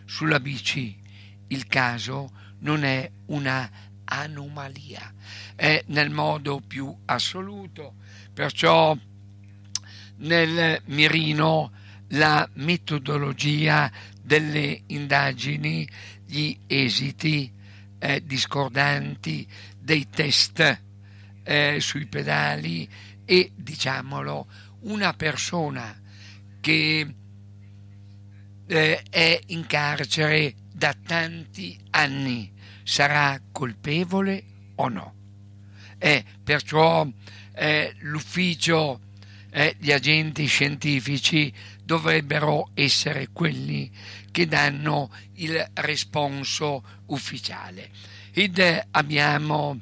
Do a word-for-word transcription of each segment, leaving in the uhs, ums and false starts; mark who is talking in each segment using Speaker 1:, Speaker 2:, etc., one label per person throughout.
Speaker 1: sulla bici. Il caso non è una anomalia, è nel modo più assoluto, perciò nel mirino la metodologia delle indagini, gli esiti eh, discordanti dei test eh, sui pedali e, diciamolo, una persona che eh, è in carcere da tanti anni sarà colpevole o no? Eh, perciò eh, l'ufficio, eh, gli agenti scientifici dovrebbero essere quelli che danno il responso ufficiale. Ed eh, abbiamo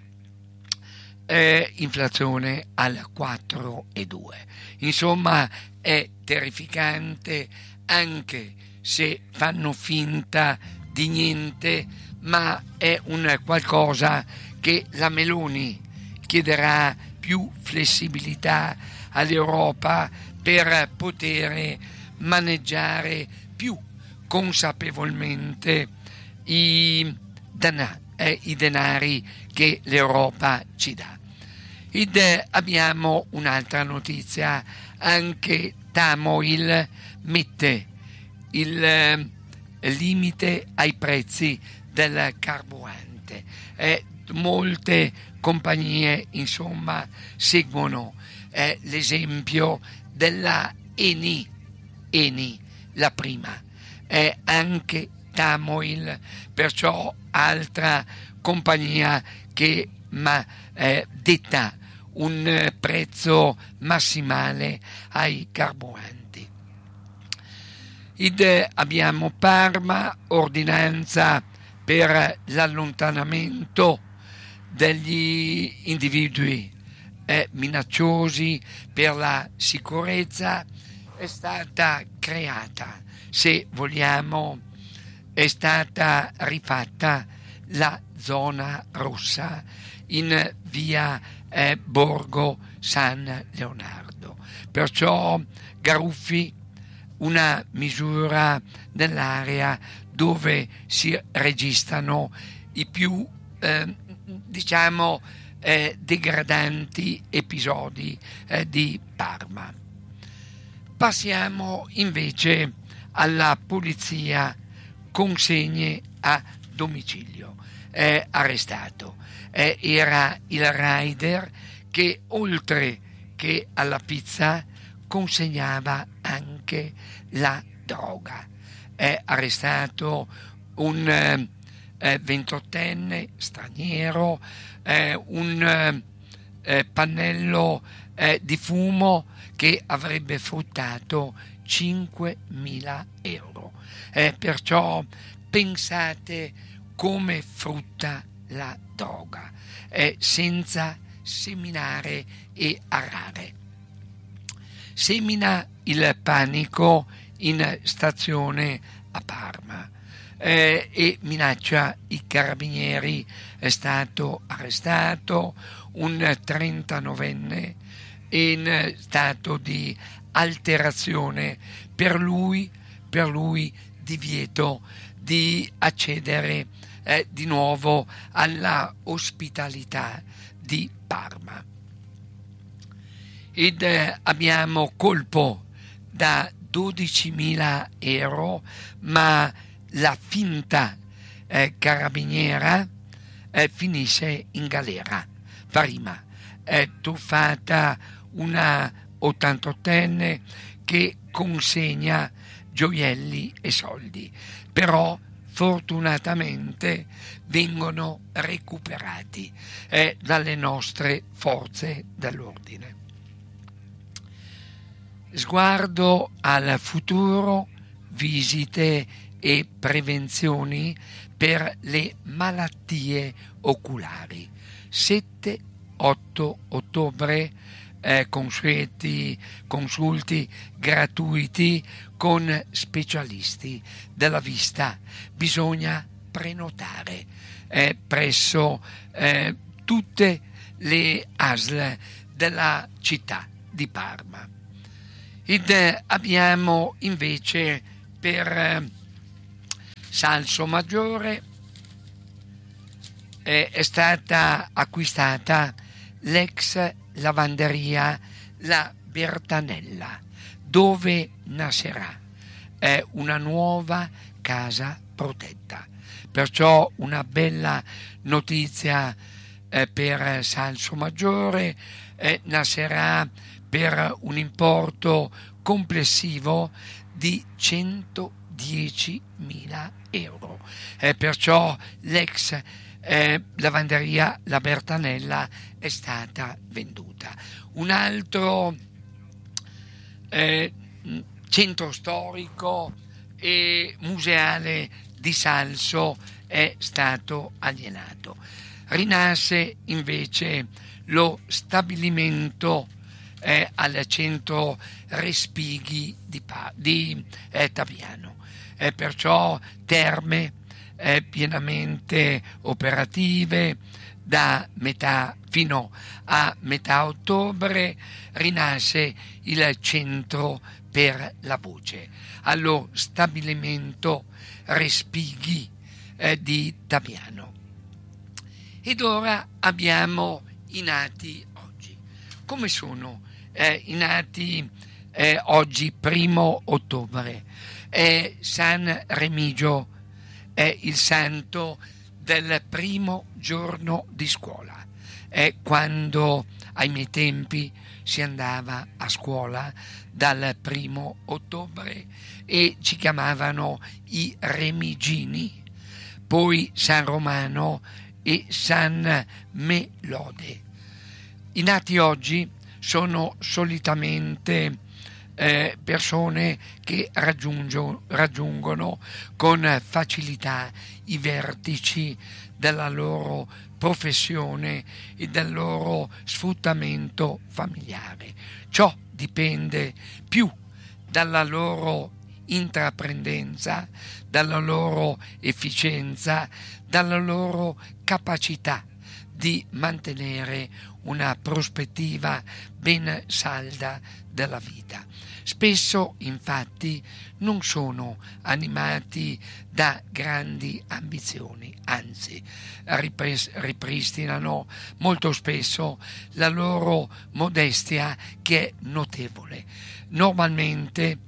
Speaker 1: eh, inflazione al quattro virgola due. Insomma, è terrificante, anche se fanno finta di niente, ma è un qualcosa che la Meloni chiederà più flessibilità all'Europa per poter maneggiare più consapevolmente i, dana, eh, i denari che l'Europa ci dà. Ed eh, abbiamo un'altra notizia, anche Tamoil mette il eh, limite ai prezzi del carburante. Eh, molte compagnie, insomma, seguono eh, l'esempio della Eni, Eni la prima, eh, anche Tamoil, perciò altra compagnia che ma, eh, detta un eh, prezzo massimale ai carburanti. Ed eh, abbiamo Parma, ordinanza per l'allontanamento degli individui eh, minacciosi per la sicurezza. È stata creata, se vogliamo, è stata rifatta la zona rossa in via eh, Borgo San Leonardo. Perciò Garuffi, una misura nell'area dove si registrano i più eh, diciamo eh, degradanti episodi eh, di Parma. Passiamo invece alla polizia, consegne a domicilio. È arrestato. Eh, era il rider che oltre che alla pizza consegnava anche la droga. È arrestato un eh, ventottenne straniero, eh, un eh, pannello eh, di fumo che avrebbe fruttato cinquemila euro. Eh, perciò pensate come frutta la droga, eh, senza seminare e arare. Semina il panico in stazione a Parma eh, e minaccia i carabinieri. È stato arrestato un trentanovenne in stato di alterazione, per lui, per lui divieto di accedere eh, di nuovo alla ospitalità di Parma. Ed eh, abbiamo colpo da dodicimila euro, ma la finta eh, carabiniera eh, finisce in galera. Prima è truffata una ottantottenne che consegna gioielli e soldi, però fortunatamente vengono recuperati eh, dalle nostre forze dell'ordine. Sguardo al futuro, visite e prevenzioni per le malattie oculari. sette otto ottobre eh, consulti, consulti gratuiti con specialisti della vista. Bisogna prenotare eh, presso eh, tutte le A S L della città di Parma. Ed eh, abbiamo invece per eh, Salsomaggiore eh, è stata acquistata l'ex lavanderia La Bertanella, dove nascerà eh, una nuova casa protetta. Perciò una bella notizia eh, per Salsomaggiore, eh, nascerà per un importo complessivo di centodiecimila euro. Eh, perciò l'ex eh, lavanderia La Bertanella è stata venduta. Un altro eh, centro storico e museale di Salso è stato alienato. Rinasce invece lo stabilimento eh, al centro Respighi di, pa- di eh, Taviano. Eh, perciò terme eh, pienamente operative da metà fino a metà ottobre. Rinasce il centro per la voce allo stabilimento Respighi eh, di Taviano. Ed ora abbiamo i nati oggi. Come sono eh, i nati eh, oggi, primo ottobre? È San Remigio, è il santo del primo giorno di scuola. È quando ai miei tempi si andava a scuola dal primo ottobre e ci chiamavano i Remigini. Poi San Romano e San Melode. I nati oggi sono solitamente eh, persone che raggiungo, raggiungono con facilità i vertici della loro professione e del loro sfruttamento familiare. Ciò dipende più dalla loro intraprendenza, dalla loro efficienza, dalla loro capacità di mantenere una prospettiva ben salda della vita. Spesso, infatti, non sono animati da grandi ambizioni, anzi, ripres- ripristinano molto spesso la loro modestia, che è notevole. Normalmente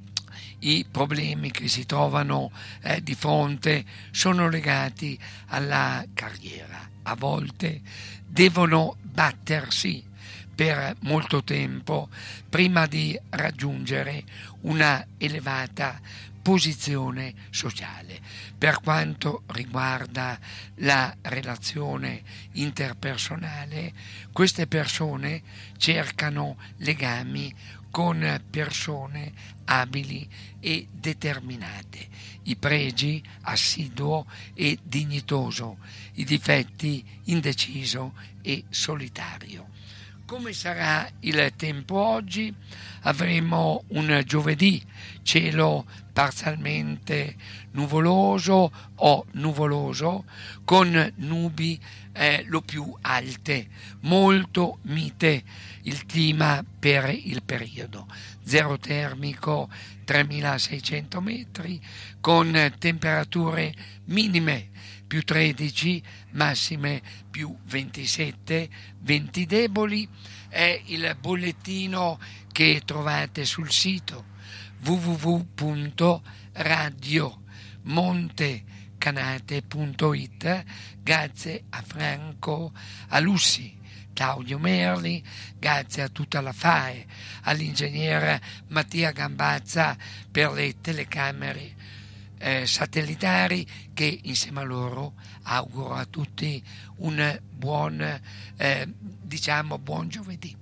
Speaker 1: i problemi che si trovano eh, di fronte sono legati alla carriera. A volte devono battersi per molto tempo prima di raggiungere una elevata posizione sociale. Per quanto riguarda la relazione interpersonale, queste persone cercano legami con persone abili e determinate, i pregi assiduo e dignitoso, i difetti indeciso e solitario. Come sarà il tempo oggi? Avremo un giovedì, cielo parzialmente nuvoloso o nuvoloso, con nubi eh, lo più alte, molto mite il clima per il periodo. Zero termico tremilaseicento metri, con temperature minime più tredici, massime più ventisette, venti deboli. È il bollettino che trovate sul sito w w w punto radio montecanate punto i t. Grazie a Franco Alussi, Claudio Merli, grazie a tutta la F A E, all'ingegnere Mattia Gambazza per le telecamere eh, satellitari, che insieme a loro auguro a tutti un buon, eh, diciamo, buon giovedì.